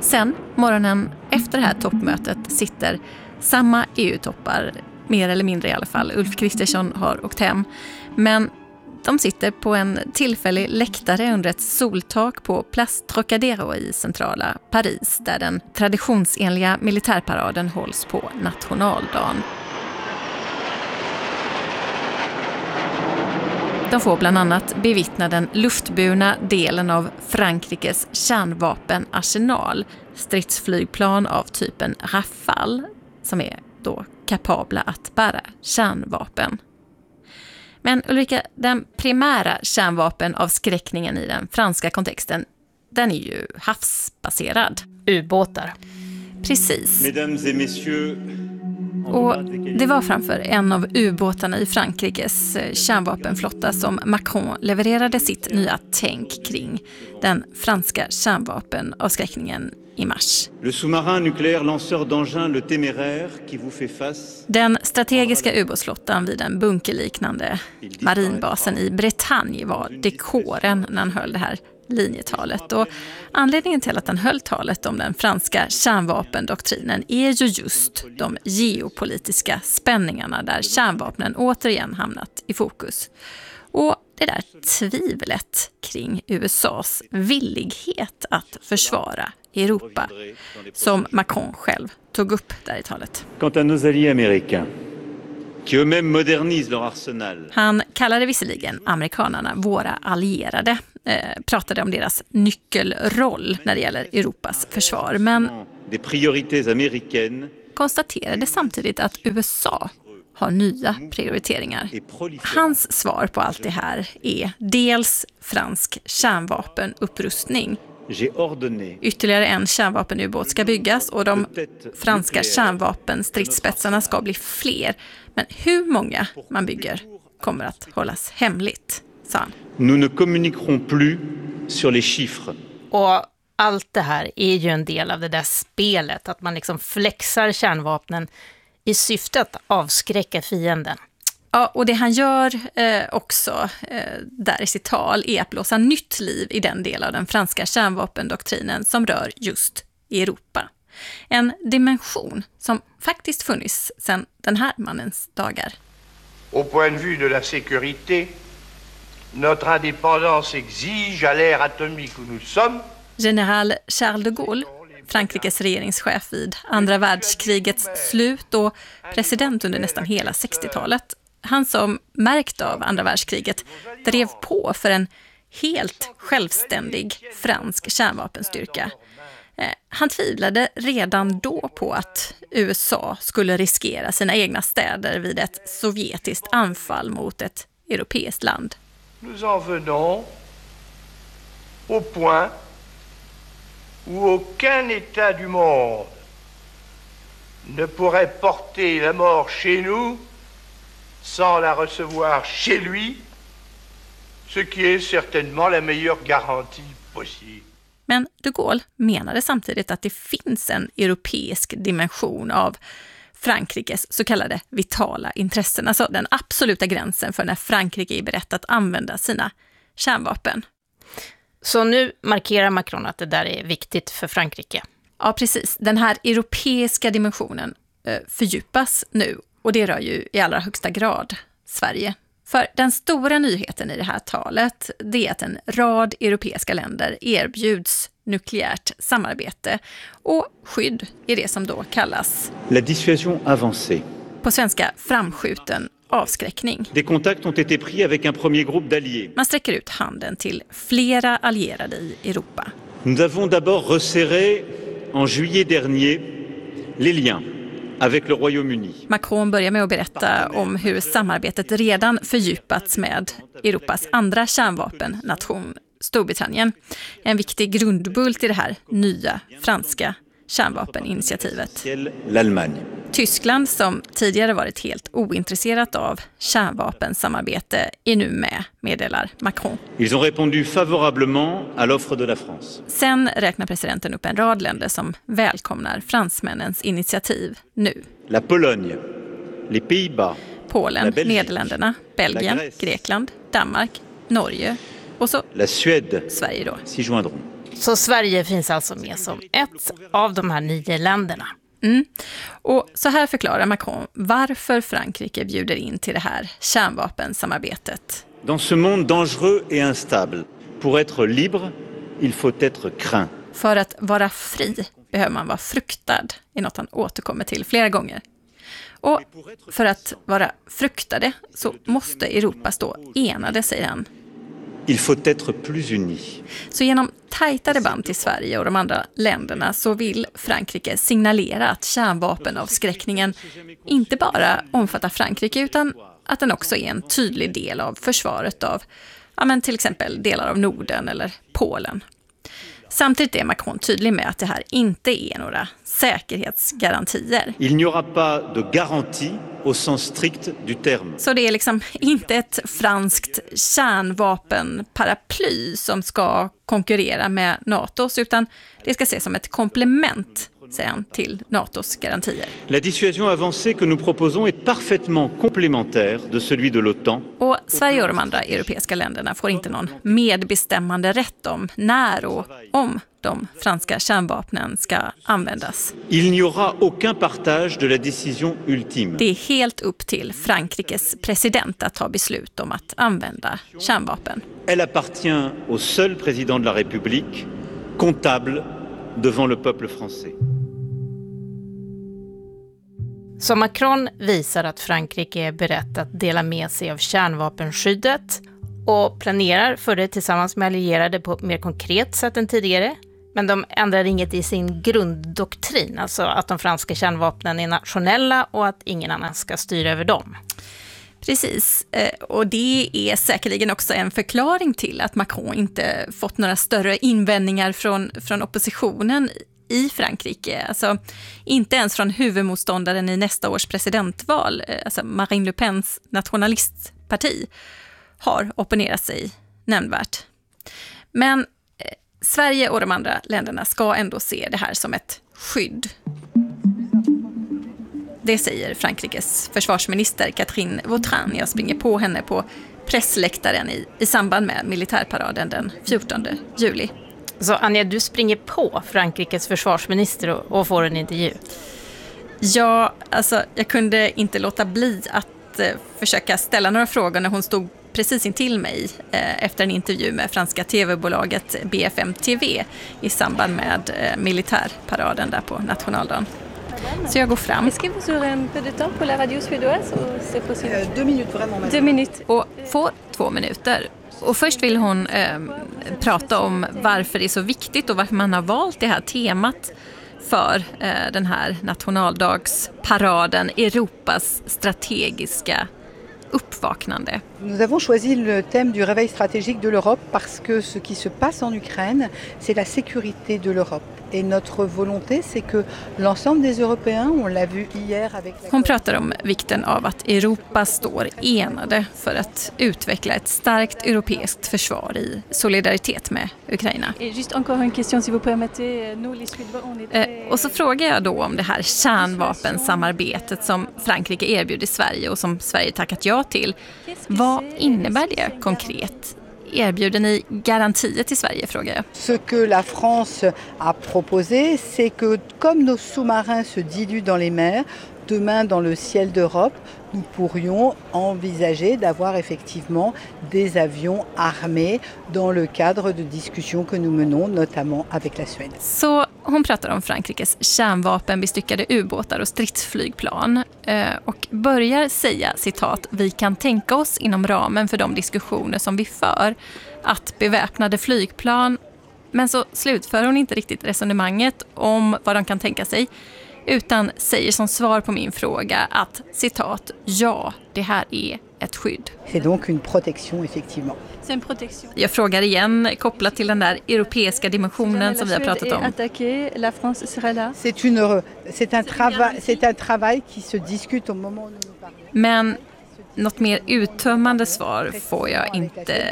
Sen, morgonen efter det här toppmötet, sitter samma EU-toppar, mer eller mindre i alla fall. Ulf Kristersson har åkt hem. Men de sitter på en tillfällig läktare under ett soltak på Place Trocadero i centrala Paris, där den traditionsenliga militärparaden hålls på nationaldagen. De får bland annat bevittna den luftburna delen av Frankrikes kärnvapenarsenal, stridsflygplan av typen Rafale, som är då kapabla att bära kärnvapen. Men Ulrika, den primära kärnvapenavskräckningen i den franska kontexten, den är ju havsbaserad. Ubåtar. Precis. Och det var framför en av ubåtarna i Frankrikes kärnvapenflotta som Macron levererade sitt nya tänk kring den franska kärnvapenavskräckningen i mars. Den strategiska ubåtsflottan vid den bunkerliknande marinbasen i Bretagne var dekoren när han höll det här linjetalet. Och anledningen till att han höll talet om den franska kärnvapendoktrinen är ju just de geopolitiska spänningarna där kärnvapnen återigen hamnat i fokus. Och det där tvivlet kring USAs villighet att försvara Europa, som Macron själv tog upp där i talet. Han kallade visserligen amerikanerna våra allierade, pratade om deras nyckelroll när det gäller Europas försvar, men konstaterade samtidigt att USA har nya prioriteringar. Hans svar på allt det här är dels fransk kärnvapenupprustning. Ytterligare en kärnvapenubåt ska byggas och de franska kärnvapenstridsspetsarna ska bli fler. Men hur många man bygger kommer att hållas hemligt, sa han. Nous ne communiquerons plus sur les chiffres. Och allt det här är ju en del av det där spelet, att man liksom flexar kärnvapnen i syfte att avskräcka fienden. Ja, och det han gör också där i sitt tal är att blåsa nytt liv i den del av den franska kärnvapendoktrinen som rör just Europa. En dimension som faktiskt funnits sedan den här mannens dagar. Au point de vue de la sécurité, notre indépendance exige à l'ère atomique où nous sommes. General Charles de Gaulle, Frankrikes regeringschef vid andra världskrigets slut och president under nästan hela 60-talet. Han som märkt av andra världskriget drev på för en helt självständig fransk kärnvapenstyrka. Han tvivlade redan då på att USA skulle riskera sina egna städer vid ett sovjetiskt anfall mot ett europeiskt land. Nous en venons au point où aucun état du monde ne pourrait porter la mort chez nous sans la recevoir chez lui, ce qui est certainement la meilleure garantie possible. Men de Gaulle menade samtidigt att det finns en europeisk dimension av Frankrikes så kallade vitala intressen, alltså den absoluta gränsen för när Frankrike är berett att använda sina kärnvapen. Så nu markerar Macron att det där är viktigt för Frankrike. Ja, precis. Den här europeiska dimensionen fördjupas nu och det rör ju i allra högsta grad Sverige. För den stora nyheten i det här talet, det är att en rad europeiska länder erbjuds nukleärt samarbete och skydd i det som då kallas La dissuasion avancée. På svenska framskjuten avskräckning. Des contacts ont été pris avec un premier groupe d'alliés. Man sträcker ut handen till flera allierade i Europa. Nous avons d'abord resserré en juillet dernier les liens avec le Royaume-Uni. Macron börjar med att berätta om hur samarbetet redan fördjupats med Europas andra kärnvapennation, Storbritannien. En viktig grundbult i det här nya franska kärnvapeninitiativet. L'Allemagne. Tyskland, som tidigare varit helt ointresserat av kärnvapensamarbete, är nu med, meddelar Macron. Ils ont répondu favorablement à l'offre de la France. Sen räknar presidenten upp en rad länder som välkomnar fransmännens initiativ nu. La Pologne, les Pays-Bas, Polen, Nederländerna, Belgien, Grekland, Danmark, Norge och så la Suède Sverige då. s'y joindront. Så Sverige finns alltså med som ett av de här 9 länderna. Och så här förklarar Macron varför Frankrike bjuder in till det här kärnvapensamarbetet. Dans ce monde dangereux et instable, pour être libre, il faut être craint. För att vara fri behöver man vara fruktad, är något han återkommer till flera gånger. Och för att vara fruktade så måste Europa stå enade, säger han. Il faut être plus unis. Så genom tajtare band till Sverige och de andra länderna så vill Frankrike signalera att kärnvapenavskräckningen inte bara omfattar Frankrike utan att den också är en tydlig del av försvaret av till exempel delar av Norden eller Polen. Samtidigt är Macron tydlig med att det här inte är några säkerhetsgarantier. Il n'y aura pas de garantie au sens strict du terme. Så det är liksom inte ett franskt kärnvapenparaply som ska konkurrera med NATOs, utan det ska ses som ett komplement, säger han, till NATOs garantier. La dissuasion avancée que nous proposons est parfaitement complémentaire de celui de l'OTAN. Och Sverige och de andra europeiska länderna får inte någon medbestämmande rätt om när och om de franska kärnvapnen ska användas. Il n'y aura aucun partage de la décision ultime. Det är helt upp till Frankrikes president att ta beslut om att använda kärnvapen. Elle appartient au seul président de la République, comptable devant le peuple français. Så Macron visar att Frankrike är berett att dela med sig av kärnvapenskyddet och planerar för det tillsammans med allierade på ett mer konkret sätt än tidigare. Men de ändrar inget i sin grunddoktrin, alltså att de franska kärnvapnen är nationella och att ingen annan ska styra över dem. Precis, och det är säkerligen också en förklaring till att Macron inte fått några större invändningar från oppositionen i Frankrike. Alltså inte ens från huvudmotståndaren i nästa års presidentval, alltså Marine Le Pens nationalistparti, har opponerat sig nämnvärt. Men Sverige och de andra länderna ska ändå se det här som ett skydd. Det säger Frankrikes försvarsminister Catherine Vautrin. Jag springer på henne på pressläktaren i samband med militärparaden den 14 juli. Så Anja, du springer på Frankrikes försvarsminister och får en intervju? Ja, alltså jag kunde inte låta bli att försöka ställa några frågor när hon stod precis intill mig efter en intervju med franska tv-bolaget BFM TV i samband med militärparaden där på nationaldagen. Så jag går fram. Est-ce que vous aurez un peu de temps pour la radio suédoise ou c'est possible? 2 minutes vraiment. 2 minutes. Och får 2 minuter. Och först vill hon prata om varför det är så viktigt och varför man har valt det här temat för den här nationaldagsparaden, Europas strategiska uppvaknande. Nous avons choisi le thème du réveil stratégique de l'Europe parce que ce qui se passe en Ukraine, c'est la sécurité de l'Europe. Et notre volonté, c'est que l'ensemble des Européens, on l'a vu hier avec... Hon pratar om vikten av att Europa står enade för att utveckla ett starkt europeiskt försvar i solidaritet med Ukraina. Et juste encore une question si vous permettez, nous les Suédois on est Och så frågar jag då om det här kärnvapensamarbetet som Frankrike erbjuder Sverige och som Sverige tackat ja till. Vad innebär det konkret? Erbjuder ni garantier till Sverige, frågar jag. Ce que la France a proposé, c'est que comme nos sous-marins se diluent dans les mers, demain dans le ciel d'Europe, nous pourrions envisager d'avoir effectivement des avions armés dans le cadre de discussions que nous menons, notamment avec la Suède. Så hon pratar om Frankrikes kärnvapenbestyckade ubåtar och stridsflygplan och börjar säga, citat, vi kan tänka oss inom ramen för de diskussioner som vi för att beväpnade flygplan, men så slutför hon inte riktigt resonemanget om vad de kan tänka sig, utan säger som svar på min fråga att, citat, ja, det här är ett skydd. C'est donc une protection, effectivement. c'est une protection. Jag frågar igen, kopplat till den där europeiska dimensionen som vi har pratat om. Attaquer, la France sera là. C'est un travail qui se discute au moment où nous parlons. Men något mer uttömmande svar får jag inte.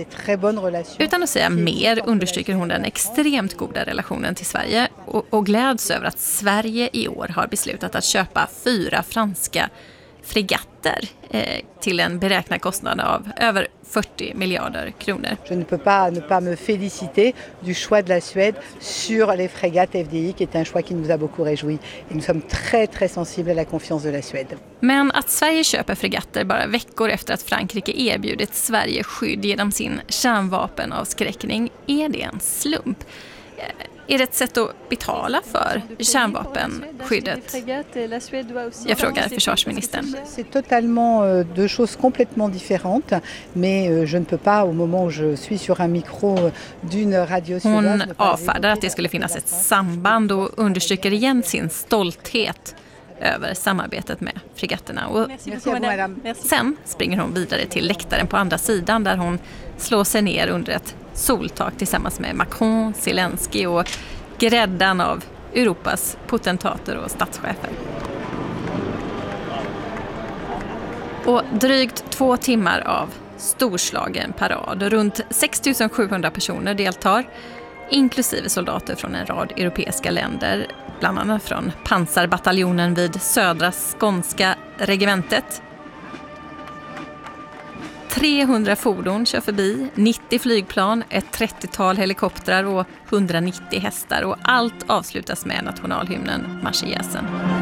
Utan att säga mer understryker hon den extremt goda relationen till Sverige och gläds över att Sverige i år har beslutat att köpa 4 franska fregatter till en beräknad kostnad av över 40 miljarder kronor. Je ne peux pas ne pas me féliciter du choix de la Suède sur les frégates FDI, qui est un choix qui nous a beaucoup réjouis. Et nous sommes très sensibles à la confiance de la Suède. Men att Sverige köper fregatter bara veckor efter att Frankrike erbjudit Sverige skydd genom sin kärnvapenavskräckning, är det en slump? Är det ett sätt att betala för kärnvapenskyddet? Jag frågar försvarsministern. C'est totalement deux choses complètement différentes, mais je ne peux pas au moment où je suis sur un micro d'une radio suédoise. Hon avfärdar att det skulle finnas ett samband och understryker igen sin stolthet över samarbetet med fregatterna. Och sen springer hon vidare till läktaren på andra sidan där hon slår sig ner under ett soltak tillsammans med Macron, Zelensky och gräddan av Europas potentater och statschefer. Och drygt 2 timmar av storslagen parad. Runt 6 700 personer deltar, inklusive soldater från en rad europeiska länder, bland annat från pansarbataljonen vid södra skånska regementet. 300 fordon kör förbi, 90 flygplan, ett 30-tal helikoptrar och 190 hästar, och allt avslutas med nationalhymnen Marseillaisen.